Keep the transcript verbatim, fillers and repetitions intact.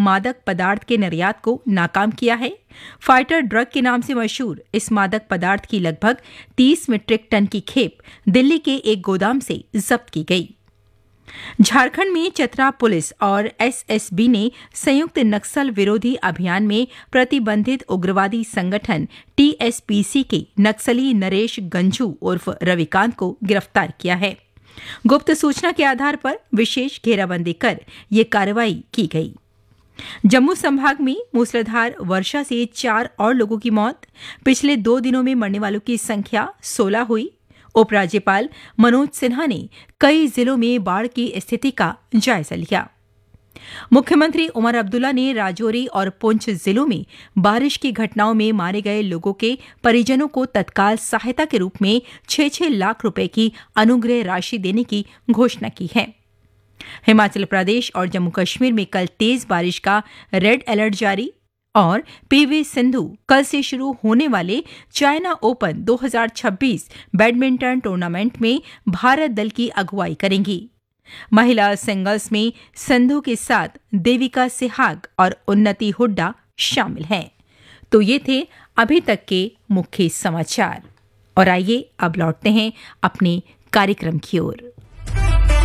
मादक पदार्थ के निर्यात को नाकाम किया है। फाइटर ड्रग के नाम से मशहूर इस मादक पदार्थ की लगभग तीस मीट्रिक टन की खेप दिल्ली के एक गोदाम से जब्त की गई। झारखंड में चतरा पुलिस और एसएसबी ने संयुक्त नक्सल विरोधी अभियान में प्रतिबंधित उग्रवादी संगठन टीएसपीसी के नक्सली नरेश गंझू उर्फ रविकांत को गिरफ्तार किया है। गुप्त सूचना के आधार पर विशेष घेराबंदी कर ये कार्रवाई की गई। जम्मू संभाग में मूसलाधार वर्षा से चार और लोगों की मौत। पिछले दो दिनों में मरने वालों की संख्या सोलह हुई। उपराज्यपाल मनोज सिन्हा ने कई जिलों में बाढ़ की स्थिति का जायजा लिया। मुख्यमंत्री उमर अब्दुल्ला ने राजौरी और पुंछ जिलों में बारिश की घटनाओं में मारे गए लोगों के परिजनों को तत्काल सहायता के रूप में छह छह लाख रुपए की अनुग्रह राशि देने की घोषणा की है। हिमाचल प्रदेश और जम्मू कश्मीर में कल तेज बारिश का रेड अलर्ट जारी और पीवी सिंधु कल से शुरू होने वाले चाइना ओपन दो हज़ार छब्बीस बैडमिंटन टूर्नामेंट में भारत दल की अगुवाई करेंगी। महिला सिंगल्स में सिंधु के साथ देविका सेहवाग और उन्नति हुड्डा शामिल हैं। तो ये थे अभी तक के मुख्य समाचार और आइए अब लौटते हैं अपने कार्यक्रम की ओर।